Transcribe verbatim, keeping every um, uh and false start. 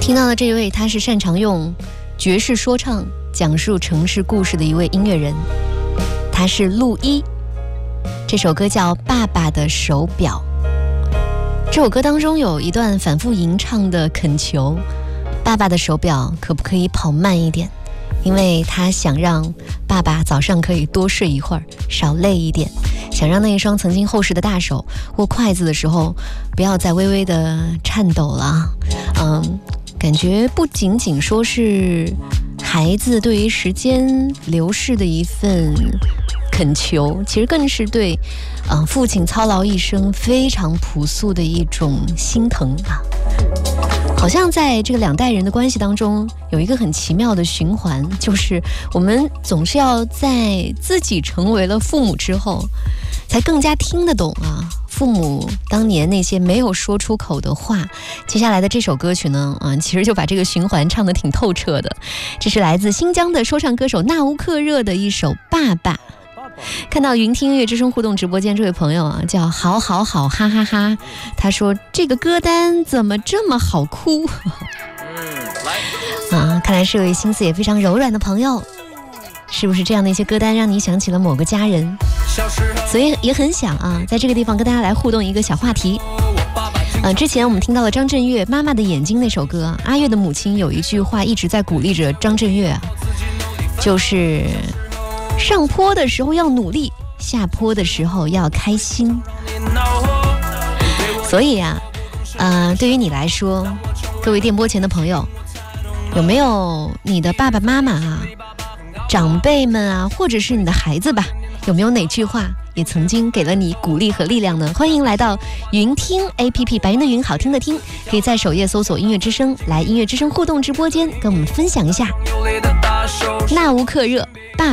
听到的这一位，他是擅长用爵士说唱讲述城市故事的一位音乐人，他是陆一。这首歌叫《爸爸的手表》。这首歌当中有一段反复吟唱的恳求，爸爸的手表可不可以跑慢一点？因为他想让爸爸早上可以多睡一会儿，少累一点，想让那一双曾经厚实的大手握筷子的时候不要再微微的颤抖了。嗯，感觉不仅仅说是孩子对于时间流逝的一份恳求，其实更是对呃父亲操劳一生非常朴素的一种心疼啊。好像在这个两代人的关系当中有一个很奇妙的循环，就是我们总是要在自己成为了父母之后才更加听得懂啊父母当年那些没有说出口的话。接下来的这首歌曲呢，嗯，其实就把这个循环唱得挺透彻的。这是来自新疆的说唱歌手纳乌克热的一首《爸爸》。看到云听音乐之声互动直播间这位朋友啊，叫好好好哈哈哈，他说这个歌单怎么这么好哭啊，看来是位心思也非常柔软的朋友。是不是这样的一些歌单让你想起了某个家人？所以也很想啊，在这个地方跟大家来互动一个小话题。呃，之前我们听到了张震岳《妈妈的眼睛》那首歌，阿岳的母亲有一句话一直在鼓励着张震岳啊，就是上坡的时候要努力，下坡的时候要开心。所以啊，呃，对于你来说，各位电波前的朋友，有没有你的爸爸妈妈啊、长辈们啊，或者是你的孩子吧，有没有哪句话也曾经给了你鼓励和力量呢？欢迎来到云听 A P P， 白云的云，好听的听，可以在首页搜索音乐之声，来音乐之声互动直播间跟我们分享一下。纳乌克热